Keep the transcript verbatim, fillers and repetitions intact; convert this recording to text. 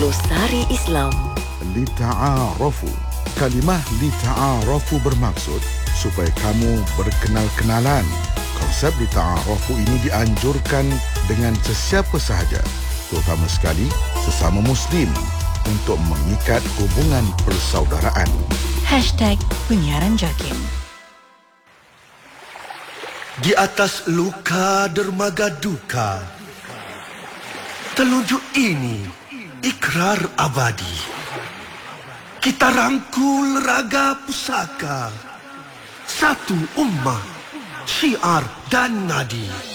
Glosari Islam. Lita'arafu. Kalimah lita'arafu bermaksud supaya kamu berkenal-kenalan. Konsep lita'arafu ini dianjurkan dengan sesiapa sahaja, terutama sekali sesama Muslim, untuk mengikat hubungan persaudaraan. Hashtag Penyiaran Jakim. Di atas luka dermaga duka, telunjuk ini ikrar abadi. Kita rangkul raga pusaka, satu ummah, syiar dan nadi.